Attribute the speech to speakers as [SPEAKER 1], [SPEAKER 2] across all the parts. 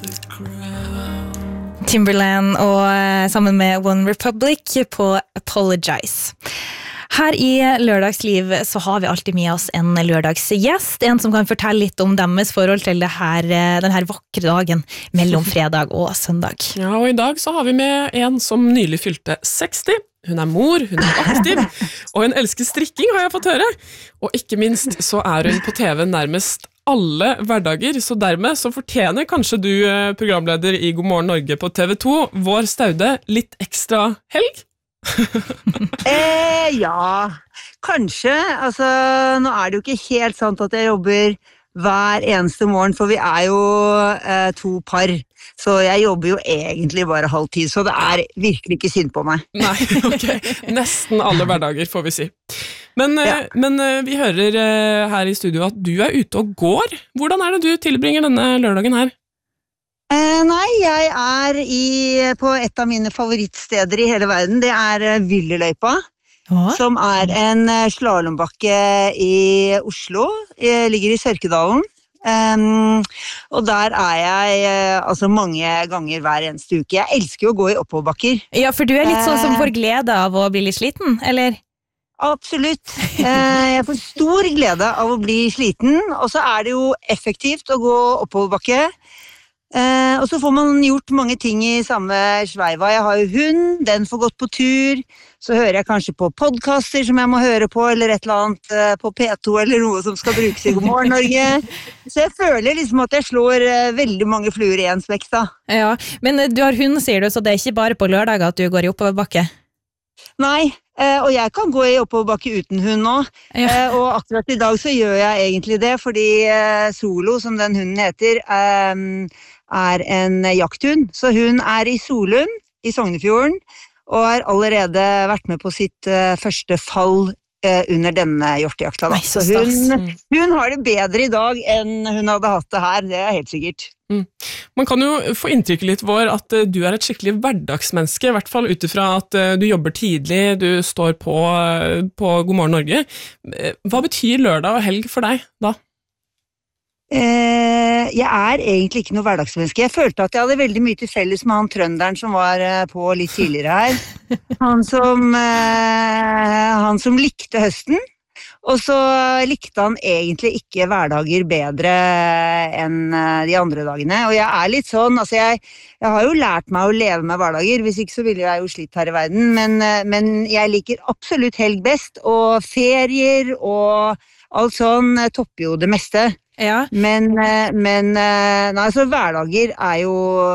[SPEAKER 1] Timberland og sammen med One Republic på Apologize. Her i Lørdagsliv så har vi alltid med oss en lørdagsgjest, en som kan fortelle litt om deres forhold til denne vakre dagen mellom fredag og søndag.
[SPEAKER 2] Ja, og i dag så har vi med en som nylig fylte 60. Hun mor, hun aktiv, og hun elsker strikking, har jeg fått høre. Og ikke minst så hun på TV nærmest alle hverdager, så dermed så fortjener kanskje du, programleder i God morgen Norge på TV 2, vår Staude, litt ekstra helg?
[SPEAKER 3] Ja, kanskje. Altså, nå det jo ikke helt sant at jeg jobber hver eneste morgen, for vi jo 2 par. Så jeg jobber jo egentlig bare halv tid, så det virkelig ikke synd på meg.
[SPEAKER 2] Nei, ok. Nesten alle hverdager, får vi si. Men vi hører her i studio at du ute og går. Hvordan det du tilbringer denne lørdagen her?
[SPEAKER 3] Nei, jeg på et av mine favorittsteder i hele verden. Det Villeløypa, som en slalombakke i Oslo. Jeg ligger i Sørkedalen. Og der jeg altså mange ganger hver eneste uke. Jeg elsker jo å gå i oppoverbakker.
[SPEAKER 1] Ja, for du litt sånn som får glede av å bli litt sliten, eller?
[SPEAKER 3] Absolutt. Jeg får stor glede av å bli sliten, og så det jo effektivt å gå oppoverbakke. Og så får man gjort mange ting i samme sveiva. Jeg har jo hund, den får gått på tur. Så hører jeg kanskje på podcaster som jeg må høre på, eller et eller annet på P2, eller noe som skal brukes i God morgen Norge. Så jeg føler liksom at jeg slår veldig mange fluer i en smekk da.
[SPEAKER 1] Ja, men du har hund, sier du, så det ikke bare på lørdag at du går i oppoverbakke?
[SPEAKER 3] Nei, og jeg kan gå i oppoverbakke uten hund nå. Ja. Og akkurat i dag så gjør jeg egentlig det, fordi Solo, som den hunden heter, en jakthund. Så hun i Solund, i Sognefjorden, og har allerede vært med på sitt første fall under denne hjortejakta.
[SPEAKER 1] Nei, så
[SPEAKER 3] hun har det bedre i dag enn hun hadde hatt det her, det helt sikkert.
[SPEAKER 2] Man kan jo få inntrykket litt vår at du et skikkelig hverdagsmenneske, i hvert fall utifra at du jobber tidlig, du står på God morgen Norge. Hva betyr lørdag og helg for deg da?
[SPEAKER 3] Jeg egentlig ikke noe hverdagsmenneske. Jeg følte at jeg hadde veldig mye til felles med han trønderen som var på litt tidligere her. Han som likte høsten, og så likte han egentlig ikke hverdager bedre enn de andre dagene. Og jeg litt sånn, altså jeg har jo lært meg å leve med hverdager, hvis ikke så ville jeg jo slitt her i verden, men jeg liker absolutt helg best, og ferier og alt sånn topper jo det meste.
[SPEAKER 1] Ja.
[SPEAKER 3] Men nei, så hverdager jo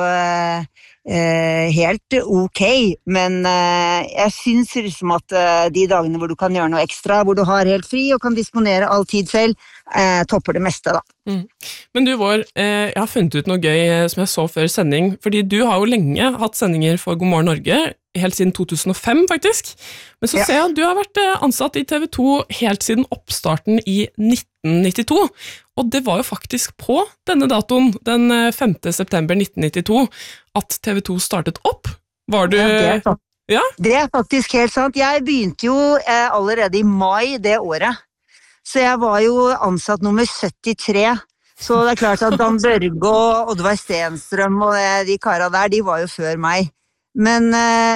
[SPEAKER 3] helt ok, men jeg synes liksom at de dagene hvor du kan gjøre noe ekstra, hvor du har helt fri og kan disponere all tid selv, topper det meste da.
[SPEAKER 2] Men du Vår, jeg har funnet ut noe gøy som jeg så før sending, fordi du har jo lenge hatt sendinger for God morgen Norge, helt siden 2005 faktisk, men så ser jeg at du har vært ansatt i TV 2 helt siden oppstarten i 1992, og det var jo faktisk på denne datoen, den 5. september 1992, at TV 2 startet opp. Var du...
[SPEAKER 3] Ja, det faktisk helt sant. Jeg begynte jo allerede i mai det året, så jeg var jo ansatt nummer 73, så det klart at Dan Børge og Oddvar Stenstrøm og de karene der, de var jo før meg. Men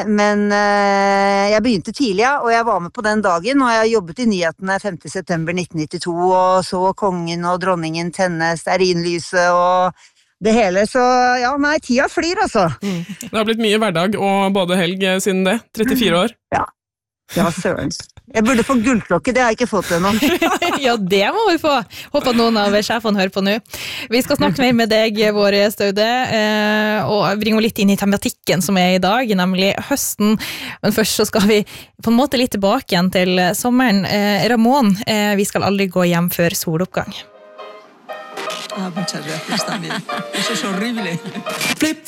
[SPEAKER 3] jeg begynte tidlig, ja, og jeg var med på den dagen, og jeg jobbet i nyhetene 5. september 1992, og så kongen og dronningen tenne stearinlyset og det hele, så ja, nei, tida flyr altså.
[SPEAKER 2] Det har blitt mye hverdag og både helg siden det, 34 år.
[SPEAKER 3] Ja, søren. Jeg burde få gullklokke, det har jeg ikke fått ennå.
[SPEAKER 1] Ja, det må vi få. Håper at noen av sjefene hører på nå. Vi skal snakke mer med deg, Vår Staude, og bringe litt inn i tematikken som i dag, nemlig høsten. Men først så skal vi på en måte litt tilbake igjen til sommeren. Ramón, vi skal aldri gå hjem før soloppgang.
[SPEAKER 4] Muchas gracias también. Eso es horrible. Flip,